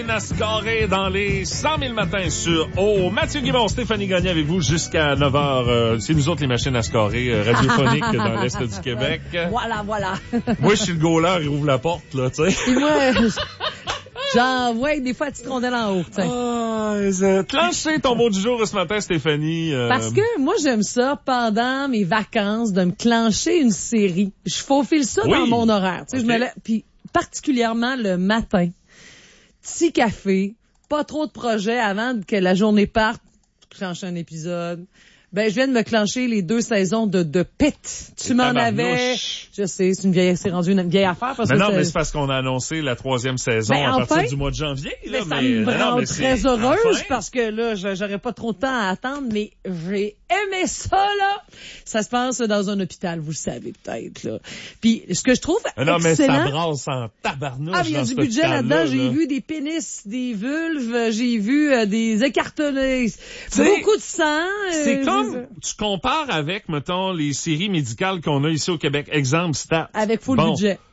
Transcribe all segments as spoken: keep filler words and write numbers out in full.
Nascaré dans les cent mille matins sur O. Mathieu Guimond, Stéphanie Gagné avec vous jusqu'à neuf heures. Euh, c'est nous autres les machines à scorer euh, radiophoniques dans l'Est du Québec. Voilà, voilà. Moi, je suis le goaler, il ouvre la porte, là, tu sais. Et moi, j'envoie des fois la petite rondelle en haut, tu sais. Ah, clencher ton mot du jour ce matin, Stéphanie. Euh... Parce que moi, j'aime ça, pendant mes vacances, de me clencher une série. Je faufile ça oui. dans mon horaire. Tu sais, okay. je me lève, puis particulièrement le matin. Petit café, pas trop de projets avant que la journée parte. Clencher un épisode. Ben, je viens de me clencher les deux saisons de de Pitt. Tu m'en avais. Je sais, c'est une vieille, c'est rendu une vieille affaire parce mais que non, c'est... mais c'est parce qu'on a annoncé la troisième saison ben, à enfin, partir du mois de janvier. Là, mais ça mais, me rend non, très heureuse enfin. parce que là, j'aurais pas trop de temps à attendre, mais j'ai aimé ça, là. Ça se passe dans un hôpital, vous le savez peut-être, là. Puis, ce que je trouve non, excellent... mais ça brasse en tabarnouche. Ah, il y a du budget là-dedans. Là, j'ai là. vu des pénis, des vulves, j'ai vu euh, des écartelés. Beaucoup de sang. Euh, c'est comme, tu compares avec, mettons, les séries médicales qu'on a ici au Québec. Exemple, Stats. Avec full bon. budget.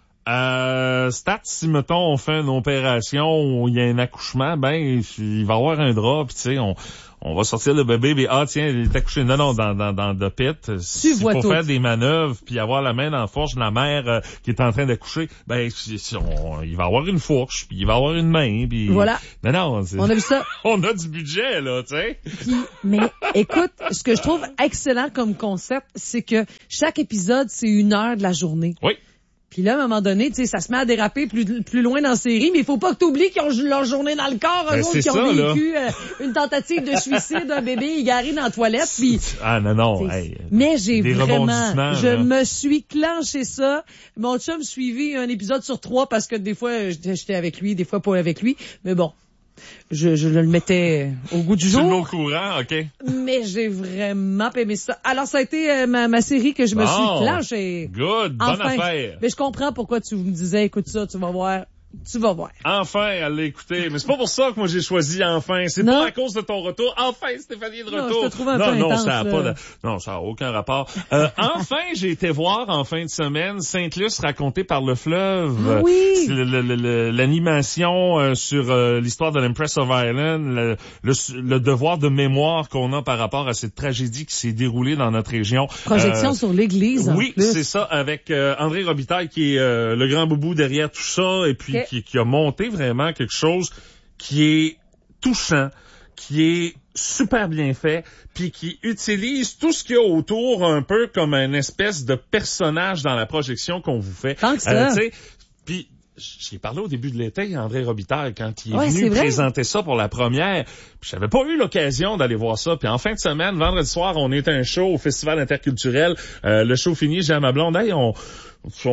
Euh, Stats, si, mettons, on fait une opération où il y a un accouchement, ben, il va y avoir un drap, puis tu sais, on... On va sortir le bébé, mais ah tiens, il est accouché. Non, non, dans dans dans le pit. Tu vois pour tout. faire des manœuvres, puis avoir la main dans la fourche de la mère euh, qui est en train d'accoucher, ben on, il va avoir une fourche, puis il va avoir une main, puis voilà. Non, non, c'est... on a vu ça. On a du budget là, tu sais. Puis, mais écoute, ce que je trouve excellent comme concept, c'est que chaque épisode c'est une heure de la journée. Oui. Puis là, à un moment donné, tu sais, ça se met à déraper plus plus loin dans la série, mais il faut pas que tu oublies qu'ils ont leur journée dans le corps, eux ben, autres qui ont ça, vécu euh, une tentative de suicide d'un bébé égaré dans la toilette. Puis, ah non, non. Hey, mais j'ai vraiment, je là. me suis clenché ça. Mon chum suivi un épisode sur trois parce que des fois, j'étais avec lui, des fois pas avec lui. Mais bon. Je, je le mettais au goût du jour. Tu le mets au courant, OK. Mais j'ai vraiment aimé ça. Alors, ça a été euh, ma, ma série que je me bon, suis clenchée. Good, bonne enfin, affaire. Mais je comprends pourquoi tu me disais, écoute ça, tu vas voir. Tu vas voir. Enfin, elle l'a écouté. Mais c'est pas pour ça que moi j'ai choisi Enfin. C'est non. pas à cause de ton retour. Enfin, Stéphanie de retour. Non, je te trouve un non, peu non, intense, ça a là. pas de... non, ça a aucun rapport. Euh, enfin, j'ai été voir en fin de semaine Sainte-Luce racontée par le fleuve. Oui. Le, le, le, l'animation euh, sur euh, l'histoire de l'Empress of Ireland, le, le, le devoir de mémoire qu'on a par rapport à cette tragédie qui s'est déroulée dans notre région. Projection euh, sur l'église. Oui, c'est ça, avec euh, André Robitaille qui est euh, le grand boubou derrière tout ça et puis okay. qui, qui a monté vraiment quelque chose qui est touchant, qui est super bien fait, puis qui utilise tout ce qu'il y a autour un peu comme une espèce de personnage dans la projection qu'on vous fait. Tant que ça. Euh, puis j'ai parlé au début de l'été, André Robitaille, quand il est ouais, venu c'est présenter ça pour la première. Puis j'avais pas eu l'occasion d'aller voir ça. Puis en fin de semaine, vendredi soir, on est à un show au Festival interculturel. Euh, le show fini, j'ai à ma blonde, hey, on... On,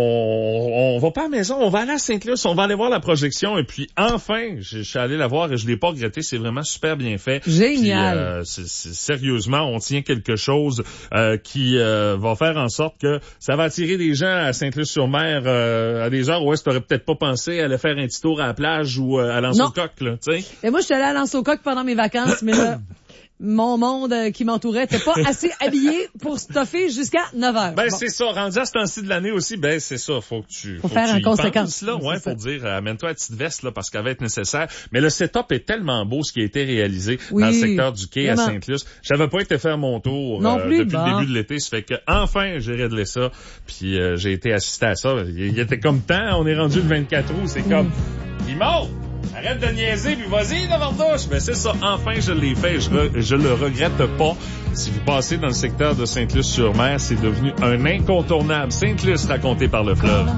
on va pas à la maison, on va aller à Sainte-Luce, on va aller voir la projection et puis enfin, je, je suis allé la voir et je l'ai pas regretté, c'est vraiment super bien fait. Génial. Puis, euh, c'est, c'est, sérieusement, on tient quelque chose euh, qui euh, va faire en sorte que ça va attirer des gens à Sainte-Luce-sur-Mer euh, à des heures où est-ce que t'aurais peut-être pas pensé à aller faire un petit tour à la plage ou euh, à Lanse-au-Coq, là, tu sais. Et moi, je suis allée à Lanse-au-Coq pendant mes vacances, mais là... mon monde euh, qui m'entourait était pas assez habillé pour stuffer jusqu'à neuf heures. Ben, bon. c'est ça. Rendu à ce temps-ci de l'année aussi, ben, c'est ça. Faut que tu, faut, faut faire en conséquence. Là, ouais, pour dire, euh, amène-toi la petite veste, là, parce qu'elle va être nécessaire. Mais le setup est tellement beau, ce qui a été réalisé oui, dans le secteur du quai vraiment. à Sainte-Luce. J'avais pas été faire mon tour, non euh, plus, depuis bon. le début de l'été. Ça fait que, enfin, j'ai réglé ça. Puis, euh, j'ai été assisté à ça. Il, il était comme temps. On est rendu le vingt-quatre août. C'est comme, il monte! Arrête de niaiser, puis vas-y, Lavardouche! Ben, c'est ça. Enfin, je l'ai fait. Je, re, je le regrette pas. Si vous passez dans le secteur de Sainte-Luce-sur-Mer, c'est devenu un incontournable. Sainte-Luce raconté par le fleuve.